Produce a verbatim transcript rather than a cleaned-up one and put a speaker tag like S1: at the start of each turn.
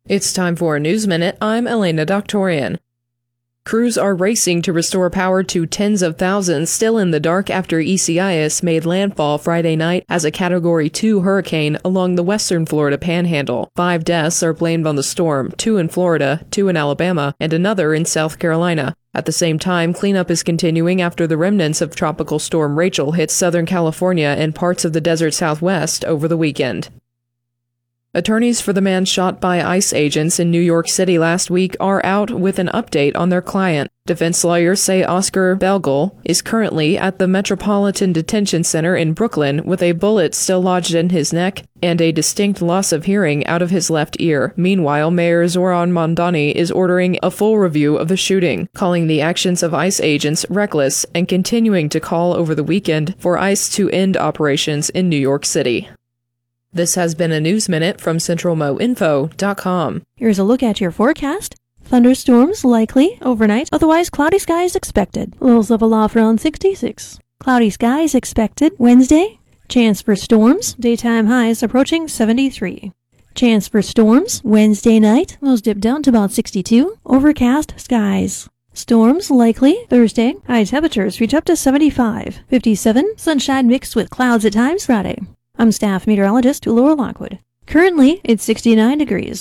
S1: It's time for a News Minute. I'm Elena Doctorian. Crews are racing to restore power to tens of thousands still in the dark after Isaias made landfall Friday night as a Category two hurricane along the western Florida panhandle. Five deaths are blamed on the storm, two in Florida, two in Alabama, and another in South Carolina. At the same time, cleanup is continuing after the remnants of Tropical Storm Rachel hit Southern California and parts of the desert Southwest over the weekend. Attorneys for the man shot by ICE agents in New York City last week are out with an update on their client. Defense lawyers say Oscar Belgel is currently at the Metropolitan Detention Center in Brooklyn with a bullet still lodged in his neck and a distinct loss of hearing out of his left ear. Meanwhile, Mayor Zoran Mondani is ordering a full review of the shooting, calling the actions of ICE agents reckless and continuing to call over the weekend for ICE to end operations in New York City. This has been a News Minute from Central Mo Info dot com.
S2: Here's a look at your forecast. Thunderstorms likely overnight, otherwise cloudy skies expected. Lows level off around sixty-six. Cloudy skies expected Wednesday. Chance for storms, daytime highs approaching seventy-three. Chance for storms Wednesday night, lows dip down to about sixty-two. Overcast skies. Storms likely Thursday. High temperatures reach up to seventy-five. fifty-seven. Sunshine mixed with clouds at times Friday. I'm staff meteorologist Laura Lockwood. Currently, it's sixty-nine degrees.